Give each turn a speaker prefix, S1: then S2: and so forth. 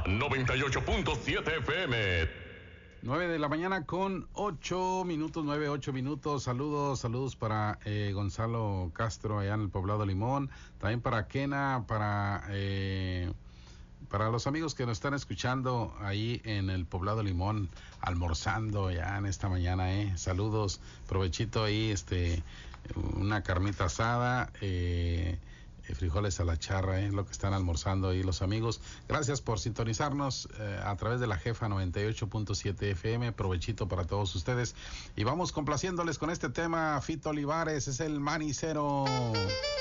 S1: 98.7 FM.
S2: 9 de la mañana con 8 minutos, 8 minutos. Saludos para Gonzalo Castro allá en el Poblado Limón. También para Kena, para los amigos que nos están escuchando ahí en el Poblado Limón, almorzando ya en esta mañana. Saludos, provechito ahí, una carnita asada, frijoles a la charra, lo que están almorzando ahí los amigos. Gracias por sintonizarnos a través de la Jefa 98.7 FM. Provechito para todos ustedes. Y vamos complaciéndoles con este tema. Fito Olivares es el manicero.